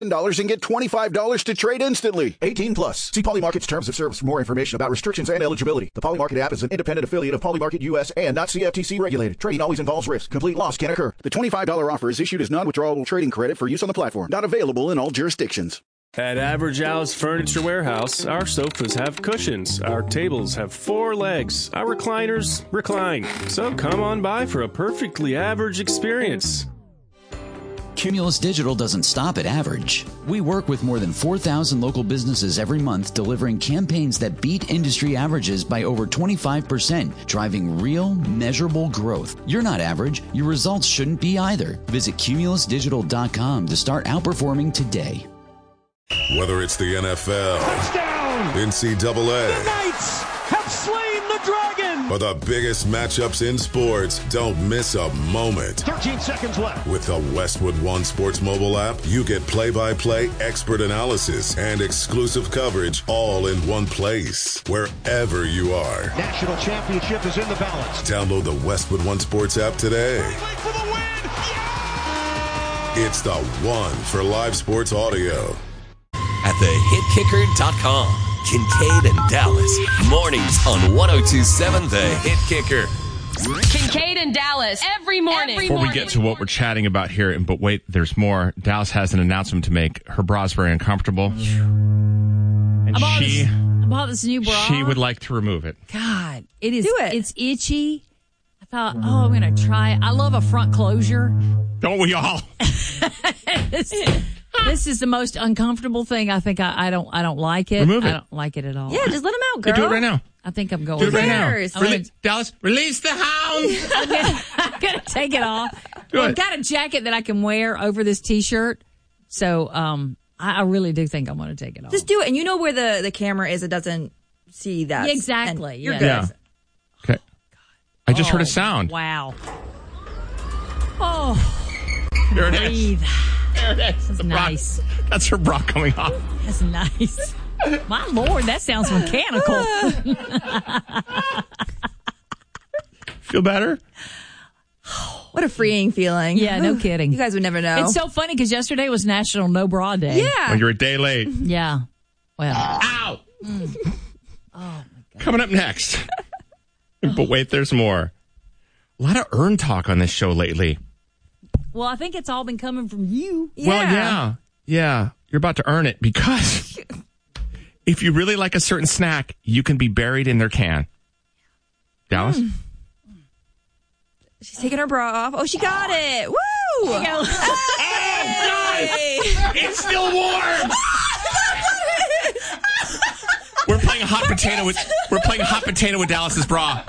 $10 and get $25 to trade instantly. 18 plus. See Polymarket's terms of service for more information about restrictions and eligibility. The Polymarket app is an independent affiliate of Polymarket US and not CFTC regulated. Trading always involves risk. Complete loss can occur. The $25 offer is issued as non-withdrawable trading credit for use on the platform. Not available in all jurisdictions. At Average Al's Furniture Warehouse, our sofas have cushions, our tables have 4 legs, our recliners recline. So come on by for a perfectly average experience. Cumulus Digital doesn't stop at average. We work with more than 4,000 local businesses every month, delivering campaigns that beat industry averages by over 25%, driving real, measurable growth. You're not average. Your results shouldn't be either. Visit cumulusdigital.com to start outperforming today. Whether it's the NFL, touchdown, NCAA, the Knights have slain the dragon, or the biggest matchups in sports, don't miss a moment. 13 seconds left. With the Westwood One Sports mobile app, you get play-by-play expert analysis and exclusive coverage all in one place, wherever you are. National championship is in the balance. Download the Westwood One Sports app today. For the win. Yeah! It's the one for live sports audio. At thehitkicker.com. Kincaid and Dallas. Mornings on 102.7 The Hit Kicker. Kincaid and Dallas. Every morning. Before we get to what we're chatting about here, but wait, there's more. Dallas has an announcement to make. Her bra's very uncomfortable. And I bought this new bra. She would like to remove it. God, it is. Do it. It's itchy. I thought, I'm going to try. I love a front closure. Don't we all? This is the most uncomfortable thing. I think I don't like it. Remove it. I don't like it at all. Yeah, just let him out, girl. Do it right now. I think I'm going. Do it right now. Dallas, release the hound. I'm gonna take it off. Do it. I've got a jacket that I can wear over this T-shirt, so I really do think I'm going to take it off. Just do it, and you know where the camera is. It doesn't see that. Yeah, exactly. You're good. Yeah. Okay. I just heard a sound. Wow. Oh. There it is. Breathe. There it is. That's nice. That's her bra coming off. That's nice. My Lord, that sounds mechanical. Feel better? What a freeing feeling. Yeah, no kidding. You guys would never know. It's so funny because yesterday was National No Bra Day. Yeah. Well, you're a day late. Yeah. Well. Ow! Oh, my God. Coming up next. But wait, there's more. A lot of earn talk on this show lately. Well, I think it's all been coming from you. Yeah. Well, yeah. You're about to earn it because if you really like a certain snack, you can be buried in their can. Dallas? She's taking her bra off. Oh, she got it. Woo! There you go. Hey! It's still warm! We're playing hot potato with Dallas's bra.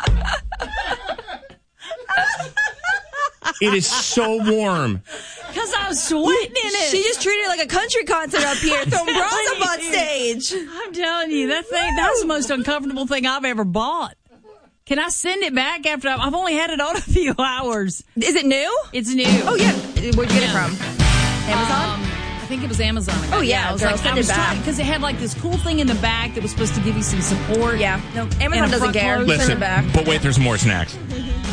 It is so warm. Because I'm sweating in it. She just treated it like a country concert up here, throwing bras up on stage. I'm telling you, that's the most uncomfortable thing I've ever bought. Can I send it back after I've only had it on a few hours? Is it new? It's new. Oh, yeah. Where'd you get it from? Amazon? I think it was Amazon. Oh, yeah. I was Girl, like, send it back. Because it had like this cool thing in the back that was supposed to give you some support. Yeah. No, Amazon doesn't care. Clothes. Send it back. But wait, there's more snacks.